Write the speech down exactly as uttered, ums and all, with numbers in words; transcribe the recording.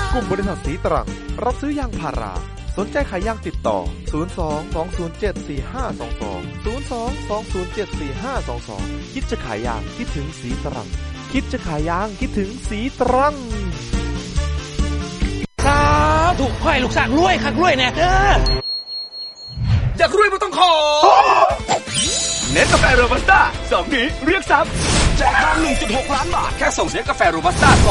กลุ่มบริษัทสีตรังรับซื้อยางพาราสนใจขายยางติดต่อศูนย์ สอง สอง ศูนย์ เจ็ด สี่ ห้า สอง สอง ศูนย์ สอง สอง ศูนย์ เจ็ด สี่ ห้า สอง สองคิดจะขายยางคิดถึงสีตรังคิดจะขายยางคิดถึงสีตรังครับถูกค่อยลูกสร้างรวยคักรวยแน่เด้ออยากรวยไม่ต้องขอเนสกาแฟโรบัสต้าสองนี้เรียกทรัพย์แจกทาง หนึ่งจุดหก ล้านบาทแค่ส่งเสียกาแฟโรบัสต้า